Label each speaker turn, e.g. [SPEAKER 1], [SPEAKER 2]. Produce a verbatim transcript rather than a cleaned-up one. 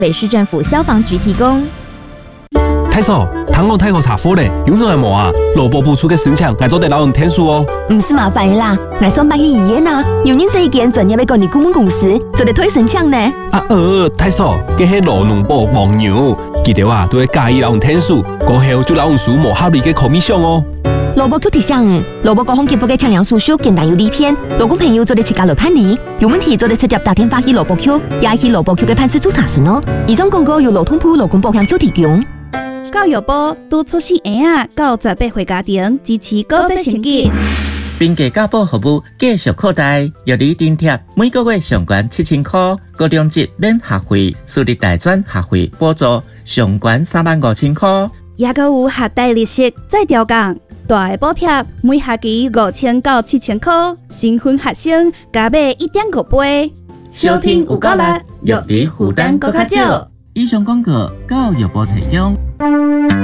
[SPEAKER 1] 北市政府消防局提供。
[SPEAKER 2] 太嫂，糖我太好查货嘞，有啥冇啊？萝卜部出嘅申请，我做得老人天数哦。
[SPEAKER 3] 唔是麻烦啦，我上班去医院啊，有认识一间专业嘅管理顾问公司，做得推申请呢。
[SPEAKER 2] 啊呃，太嫂，佢係罗农部黄牛，记得啊，都會介意老人天數，過後就老人數無合理嘅 commission 哦。
[SPEAKER 3] 蘿蔔 Q 提醒，蘿蔔各項結報嘅測量手續簡單有利片，勞工朋友做得切價來判理，有問題做得直接打電話去蘿蔔 Q，也去蘿蔔 Q 嘅辦事處查詢咯。以上廣告由勞通部勞工保險局提供。
[SPEAKER 4] 教育部都出示嬰兒到十八歲家庭支持高職成績，
[SPEAKER 5] 並嘅教保服務繼續擴大，由你津貼每個月上懸七千塊，高中職免學費，私立大專學費補助上懸三萬五千塊，
[SPEAKER 4] 也個有學貸利息再調降，大嘅補貼每學期五千到七千塊，新婚學生加碼一點五倍，
[SPEAKER 5] 收聽有夠力，育兒負擔更加少。以上廣告教育部提供。